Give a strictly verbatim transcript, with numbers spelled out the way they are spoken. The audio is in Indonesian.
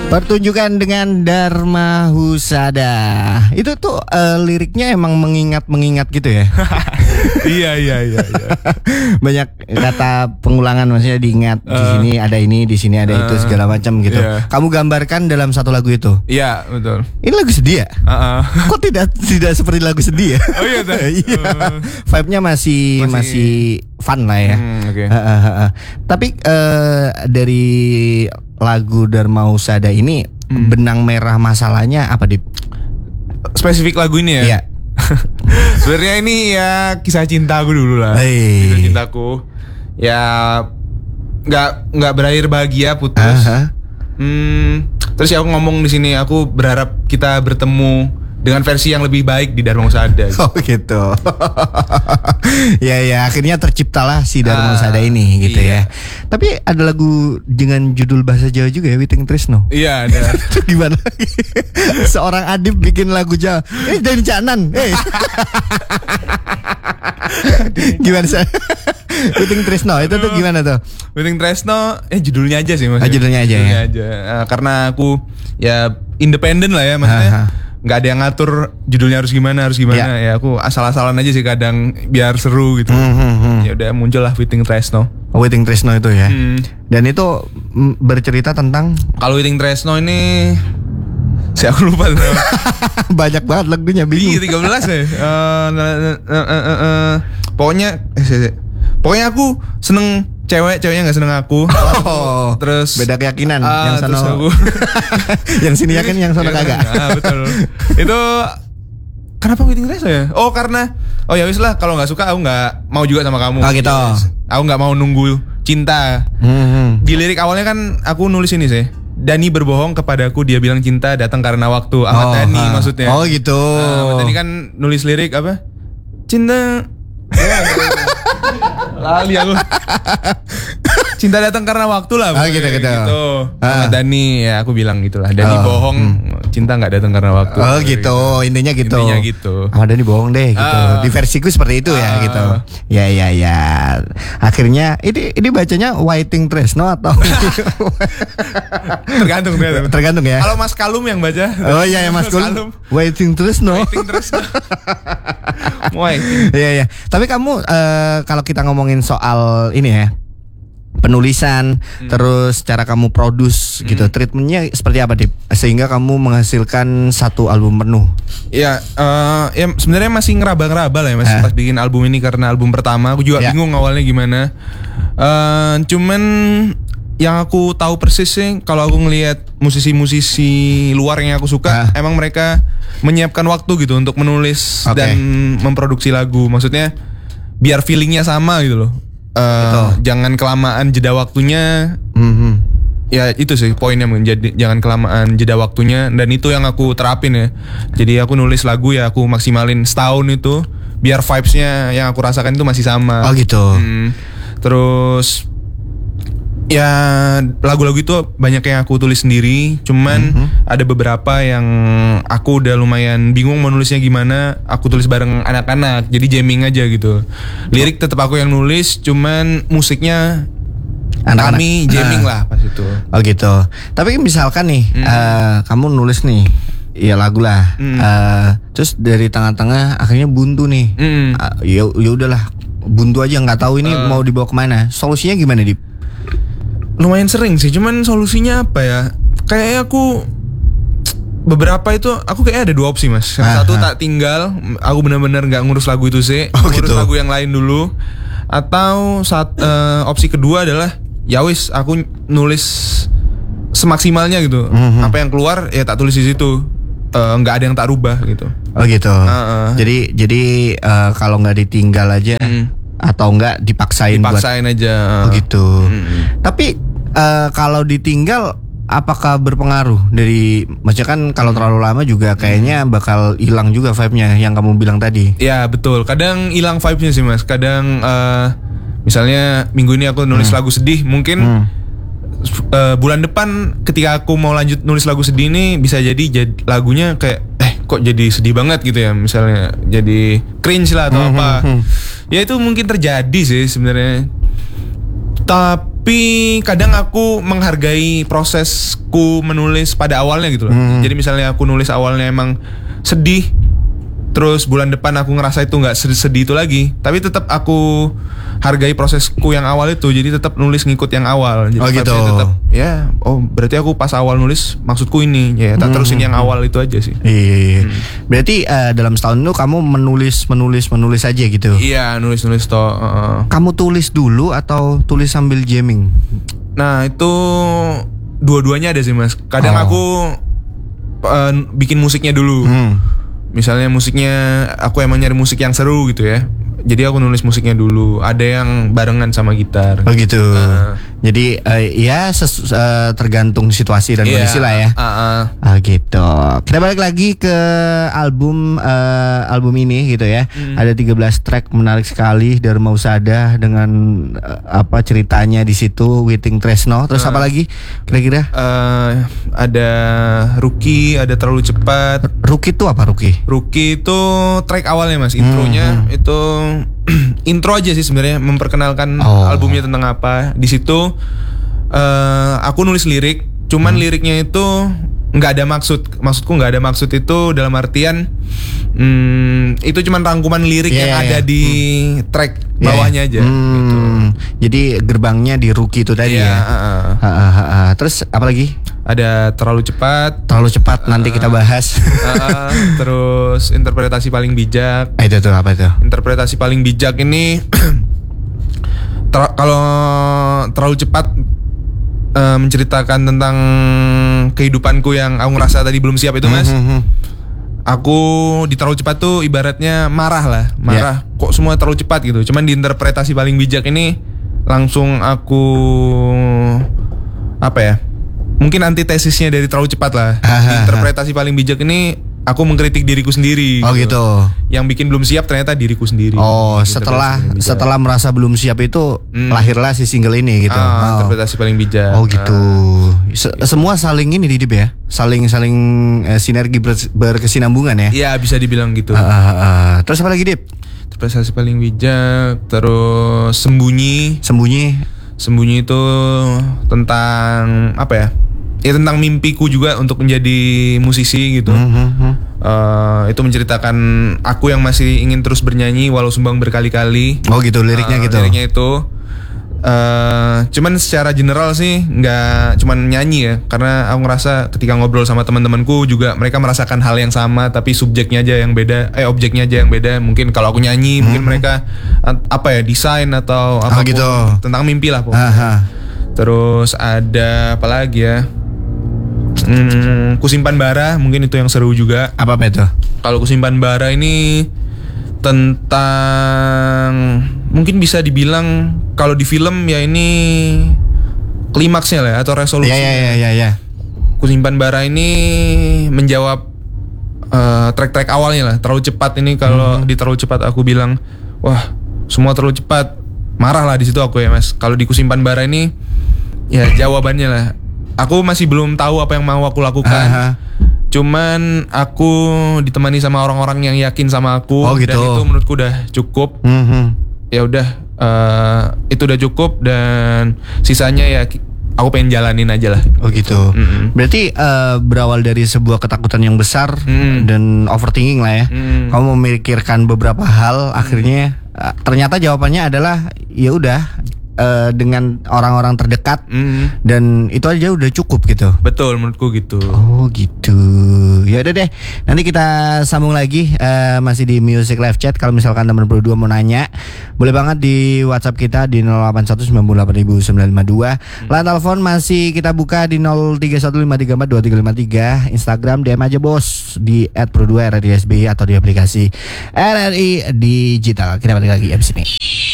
Pertunjukan dengan Dharma Husada. Itu tuh uh, liriknya emang mengingat-mengingat gitu ya. Iya iya iya. iya. Banyak kata pengulangan, maksudnya diingat uh, di sini ada ini, di sini ada uh, itu segala macam gitu. Yeah. Kamu gambarkan dalam satu lagu itu. Iya yeah, betul. Ini lagu sedih ya? Uh-uh. Kok tidak tidak seperti lagu sedih ya? Oh iya. Iya. Uh, Vibe-nya masih, masih masih fun lah ya. Hmm, okay. uh, uh, uh, uh. Tapi uh, dari lagu Dharma Husada ini hmm. benang merah masalahnya apa, Dip? Spesifik lagu ini ya? Iya. Sebenarnya ini ya kisah cintaku dulu lah. Hey. Kisah cintaku. Ya nggak nggak berakhir bahagia, putus. Uh-huh. Hmm, terus ya aku ngomong di sini, aku berharap kita bertemu dengan versi yang lebih baik di Dharma Husada. Oh gitu. Ya ya, akhirnya terciptalah si Dharma Husada ah, ini gitu iya. ya. Tapi ada lagu dengan judul bahasa Jawa juga ya, Witing Tresno. Iya ada. Itu gimana? Seorang adib bikin lagu Jawa. Eh dari Canan. Eh. Gimana sih? Witing Tresno itu tuh gimana tuh? Witing Tresno eh judulnya aja sih mas. Ah, judulnya aja judulnya ya. aja. Nah, karena aku ya independen lah ya maksudnya. Aha. Nggak ada yang ngatur judulnya harus gimana harus gimana ya, ya aku asal-asalan aja sih kadang biar seru gitu. Mm-hmm. Ya udah muncullah Witing Tresno. Oh, Witing Tresno itu ya. Hmm. Dan itu m- bercerita tentang, kalau Witing Tresno ini saya aku lupa. banyak banget lagunya, bingung. Iya tiga belas ya. Uh, uh, uh, uh, uh, uh. Pokoknya eh, pokoknya aku seneng cewek, ceweknya nggak seneng aku. Oh, terus beda keyakinan. Uh, yang sana aku, yang sini yakin, yang sana kagak. Ah, betul. Itu kenapa Witing Tresno ya? Oh karena oh ya wis lah, kalau nggak suka aku nggak mau juga sama kamu. Oh gitu. Yes. Aku nggak mau nunggu cinta. Hmm. Di lirik awalnya kan aku nulis ini sih. Dani berbohong kepadaku, dia bilang cinta datang karena waktu. Ahmad oh, Dhani ha. maksudnya. Oh gitu. Nah, Ahmad Dhani kan nulis lirik apa? Cinta. Lali aku. Cinta datang karena waktu lah. Oh gitu gitu. Gitu. Ahmad Dhani ya aku bilang gitulah. Dhani oh, bohong, hmm. cinta nggak datang karena waktu. Oh gitu. Intinya gitu. Intinya gitu. Ahmad Dhani bohong deh gitu. Uh, Di versiku seperti itu uh, ya gitu. Ya ya ya. Akhirnya ini ini bacanya Witing Tresno atau tergantung tergantung. Tergantung ya. Kalau Mas Kalum yang baca. Oh iya ya Mas Kalum. Witing Tresno. Witing Tresno. Woi. Iya ya. Tapi kamu uh, kalau kita ngomongin soal ini ya, penulisan, hmm. terus cara kamu produce hmm. gitu, treatmentnya seperti apa, Dip? Sehingga kamu menghasilkan satu album penuh. Ya, uh, ya sebenarnya masih ngeraba-ngeraba lah ya mas, eh. pas bikin album ini karena album pertama. Aku juga ya. bingung awalnya gimana. Uh, cuman yang aku tahu persis sih, kalau aku ngelihat musisi-musisi luar yang aku suka, eh. emang mereka menyiapkan waktu gitu untuk menulis okay. dan memproduksi lagu. Maksudnya biar feelingnya sama gitu loh. Uh, jangan kelamaan jeda waktunya. Mm-hmm. Ya itu sih poinnya, menjadi jangan kelamaan jeda waktunya, dan itu yang aku terapin ya. Jadi aku nulis lagu ya aku maksimalin setahun itu biar vibes-nya yang aku rasakan itu masih sama. Oh gitu. Hmm, terus ya lagu-lagu itu banyak yang aku tulis sendiri, cuman mm-hmm. ada beberapa yang aku udah lumayan bingung mau nulisnya gimana, aku tulis bareng anak-anak, jadi jamming aja gitu. Lirik tetap aku yang nulis, cuman musiknya anak-anak. Kami jamming nah. lah pas itu. Oh gitu. Tapi misalkan nih mm. uh, kamu nulis nih ya lagu lah, mm. uh, terus dari tengah-tengah akhirnya buntu nih. Mm. Uh, ya ya udahlah buntu aja, nggak tahu ini uh. mau dibawa kemana. Solusinya gimana, Dip? Lumayan sering sih, cuman solusinya apa ya? Kayaknya aku beberapa itu aku kayaknya ada dua opsi mas. Yang Aha. satu tak tinggal, aku benar-benar nggak ngurus lagu itu sih, oh, ngurus gitu. lagu yang lain dulu. Atau saat uh, opsi kedua adalah ya wis aku nulis semaksimalnya gitu. Mm-hmm. Apa yang keluar ya tak tulis di situ. Nggak uh, ada yang tak rubah gitu. Oh gitu. Uh-uh. Jadi jadi uh, kalau nggak ditinggal aja. Mm. Atau enggak dipaksain dipaksain buat... aja. Oh gitu. Mm-hmm. Tapi uh, kalau ditinggal apakah berpengaruh dari, maksudnya kan kalau terlalu lama juga kayaknya bakal hilang juga vibe-nya yang kamu bilang tadi. Ya betul. Kadang hilang vibe-nya sih mas. Kadang uh, misalnya minggu ini aku nulis hmm. lagu sedih, mungkin hmm. uh, bulan depan ketika aku mau lanjut nulis lagu sedih ini bisa jadi, jadi lagunya kayak eh kok jadi sedih banget gitu ya, misalnya jadi cringe lah atau hmm, apa. Hmm, hmm. Ya itu mungkin terjadi sih sebenarnya. Tapi Tapi kadang aku menghargai prosesku menulis pada awalnya gitu loh. Hmm. Jadi misalnya aku nulis awalnya emang sedih, terus bulan depan aku ngerasa itu nggak sedih itu lagi, tapi tetap aku hargai prosesku yang awal itu. Jadi tetap nulis ngikut yang awal. Jadi oh gitu. Tetap ya, oh berarti aku pas awal nulis maksudku ini, ya tak terusin hmm. yang awal itu aja sih. Iya. Hmm. Berarti uh, dalam setahun itu kamu menulis menulis menulis aja gitu. Iya, nulis nulis toh. Uh. Kamu tulis dulu atau tulis sambil jamming? Nah itu dua-duanya ada sih mas. Kadang oh. aku uh, bikin musiknya dulu. Hmm. Misalnya musiknya aku emang nyari musik yang seru gitu ya. Jadi aku nulis musiknya dulu. Ada yang barengan sama gitar. Oh gitu. Uh. Jadi uh, ya ses- uh, tergantung situasi dan yeah, kondisi lah ya. Uh, uh. Oh gitu. Kita balik lagi ke album uh, album ini gitu ya. Hmm. Ada tiga belas track menarik sekali. Dharma Usada dengan uh, apa ceritanya di situ, Witing Tresno. Terus uh. apa lagi kira-kira? Uh, ada Rookie, ada Terlalu Cepat. Rookie itu apa Rookie? Rookie itu track awalnya mas. Intronya hmm. itu intro aja sih sebenarnya, memperkenalkan oh. albumnya tentang apa. Di situ uh, aku nulis lirik, cuman hmm. liriknya itu nggak ada maksud. Maksudku nggak ada maksud itu dalam artian hmm, itu cuman rangkuman lirik yeah, yang yeah, ada yeah. di hmm. track bawahnya yeah, aja. Hmm. Gitu. Jadi gerbangnya di Rookie itu tadi yeah, ya. Uh, uh. Uh, uh, uh. Terus apa lagi? Ada Terlalu Cepat. Terlalu Cepat nanti uh, kita bahas. uh, terus Interpretasi Paling Bijak. Eh, itu tuh apa itu? Interpretasi Paling Bijak ini ter- kalau Terlalu Cepat uh, menceritakan tentang kehidupanku yang aku ngerasa tadi belum siap itu mas. Mm-hmm. Aku di Terlalu Cepat tuh ibaratnya marah lah, marah. Yeah. Kok semua terlalu cepat gitu. Cuman di Interpretasi Paling Bijak ini langsung aku apa ya? Mungkin antitesisnya dari Terlalu Cepat lah. Di Interpretasi Paling Bijak ini aku mengkritik diriku sendiri. Oh gitu. Yang bikin belum siap ternyata diriku sendiri. Oh, setelah setelah merasa belum siap itu hmm. lahirlah si single ini gitu. Ah, oh. Interpretasi Paling Bijak. Oh gitu. Se- semua saling ini Didip ya. Saling saling eh, sinergi ber- berkesinambungan ya. Iya, bisa dibilang gitu. Uh, uh, uh. Terus apa lagi, Dip? Interpretasi Paling Bijak, terus Sembunyi. Sembunyi. Sembunyi itu tentang apa ya? Ya tentang mimpiku juga untuk menjadi musisi gitu. Mm-hmm. uh, Itu menceritakan aku yang masih ingin terus bernyanyi walau sumbang berkali-kali. Oh gitu liriknya uh, gitu. Liriknya itu uh, cuman secara general sih nggak cuman nyanyi ya. Karena aku ngerasa ketika ngobrol sama teman-temanku juga mereka merasakan hal yang sama, tapi subjeknya aja yang beda. Eh objeknya aja yang beda. Mungkin kalau aku nyanyi, mm-hmm. mungkin mereka apa ya desain atau apa oh, gitu. Tentang mimpi lah pokoknya. Aha. Terus ada apa lagi ya? Hmm, Kusimpan Bara mungkin itu yang seru juga. Apa apa itu? Kalau Kusimpan Bara ini tentang mungkin bisa dibilang kalau di film ya ini klimaksnya lah atau resolusinya. Ya ya ya ya. Kusimpan Bara ini menjawab uh, track-track awalnya lah. Terlalu Cepat ini kalau hmm. di Terlalu Cepat aku bilang wah semua terlalu cepat, marah lah di situ aku ya mas. Kalau di Kusimpan Bara ini ya jawabannya lah. Aku masih belum tahu apa yang mau aku lakukan. Aha. Cuman aku ditemani sama orang-orang yang yakin sama aku. Oh, gitu. Dan itu menurutku udah cukup. Mm-hmm. Ya udah, uh, itu udah cukup dan sisanya ya aku pengen jalanin aja lah. Oh gitu. Mm-hmm. Berarti uh, berawal dari sebuah ketakutan yang besar mm. dan overthinking lah ya. Mm. Kamu memikirkan beberapa hal, mm. akhirnya uh, ternyata jawabannya adalah ya udah. Uh, dengan orang-orang terdekat mm. dan itu aja udah cukup gitu. Betul menurutku gitu. Oh gitu. Ya udah deh. Nanti kita sambung lagi uh, masih di Music Live Chat. Kalau misalkan teman berdua mau nanya, boleh banget di WhatsApp kita di nol delapan satu sembilan delapan sembilan lima dua. Mm. Line telepon masih kita buka di nol tiga satu lima tiga empat dua tiga lima tiga. Instagram D M aja bos di et pro dua R R I S B Y atau di aplikasi R R I Digital. Kita balik lagi abis ini.